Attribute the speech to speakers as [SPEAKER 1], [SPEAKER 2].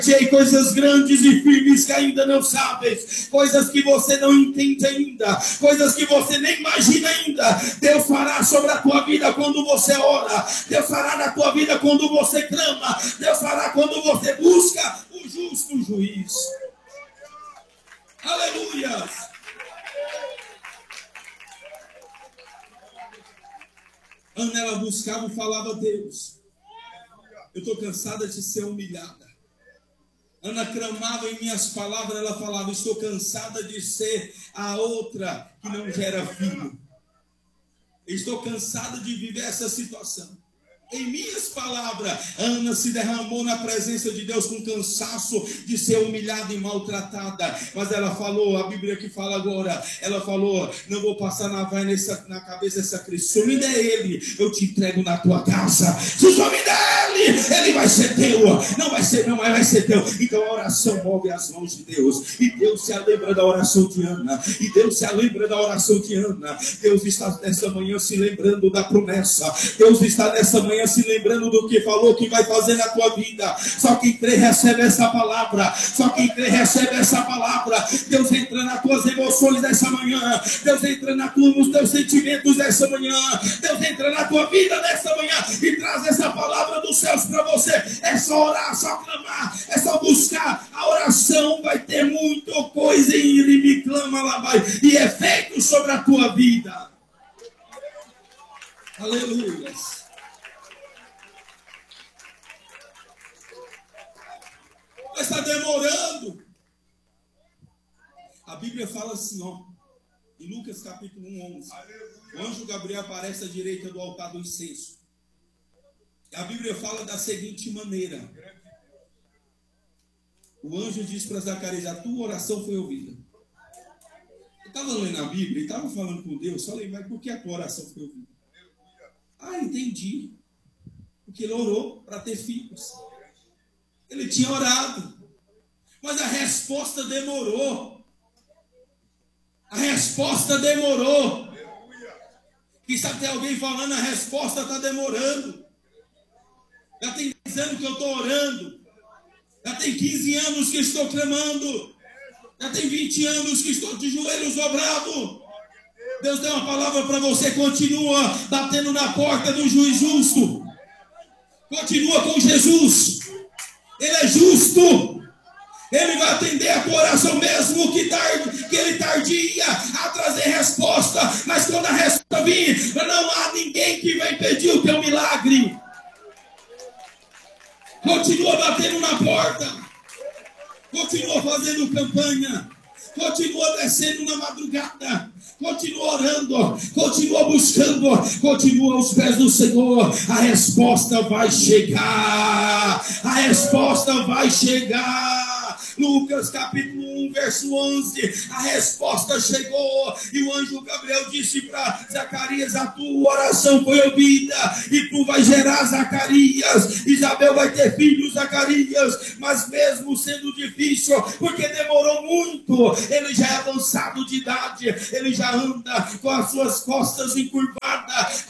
[SPEAKER 1] coisas grandes e firmes que ainda não sabes, coisas que você não entende ainda, coisas que você nem imagina ainda. Deus fará sobre a tua vida quando você ora, Deus fará na tua vida quando você clama, Deus fará quando você busca o justo juiz. Aleluia! Ana, ela buscava e falava a Deus: eu estou cansada de ser humilhada. Ana clamava em minhas palavras, ela falava: estou cansada de ser a outra que não gera filho. Estou cansada de viver essa situação. Em minhas palavras, Ana se derramou na presença de Deus com cansaço de ser humilhada e maltratada. Mas ela falou, a Bíblia que fala agora, ela falou: não vou passar navalha na cabeça dessa Cristo. Se o me der ele, eu te entrego na tua casa. Se o Senhor me der ele vai ser teu. Não vai ser, não, mas vai ser teu. Então a oração move as mãos de Deus. E Deus se lembra da oração de Ana. E Deus se lembra da oração de Ana. Deus está nessa manhã se lembrando da promessa. Deus está nessa manhã se lembrando do que falou que vai fazer na tua vida. Só quem crê recebe essa palavra. Só quem crê recebe essa palavra. Deus entra nas tuas emoções nessa manhã. Deus entra nos teus sentimentos nessa manhã. Deus entra na tua vida nessa manhã e traz essa palavra dos céus para você. É só orar, é só clamar, é só buscar. A oração vai ter muita coisa em ele me clama lá vai e efeito sobre a tua vida. Aleluia. Mas está demorando. A Bíblia fala assim, ó, em Lucas capítulo 11. O anjo Gabriel aparece à direita do altar do incenso. A Bíblia fala da seguinte maneira. O anjo diz para Zacarias: a tua oração foi ouvida. Eu estava lendo a Bíblia e estava falando com Deus. Falei: mas por que a tua oração foi ouvida? Ah, entendi. Porque ele orou para ter filhos. Ele tinha orado, mas a resposta demorou. A resposta demorou. Quem sabe tem alguém falando: a resposta está demorando. Já tem 10 anos que eu estou orando. Já tem 15 anos que estou clamando. Já tem 20 anos que estou de joelhos dobrados. Deus deu uma palavra para você. Continua batendo na porta do juiz justo. Continua com Jesus. Ele é justo. Ele vai atender a tua oração mesmo que ele tardia a trazer resposta. Mas quando a resposta vir, não há ninguém que vai impedir o teu milagre. Continua batendo na porta. Continua fazendo campanha. Continua descendo na madrugada. Continua orando. Continua buscando. Continua aos pés do Senhor. A resposta vai chegar. A resposta vai chegar. Lucas capítulo 1, verso 11. A resposta chegou. E o anjo Gabriel disse para Zacarias: a tua oração foi ouvida. E tu vai gerar Zacarias. Isabel vai ter filho, Zacarias. Mas mesmo sendo difícil, porque demorou muito, ele já é avançado de idade. Ele já anda com as suas costas encurvadas,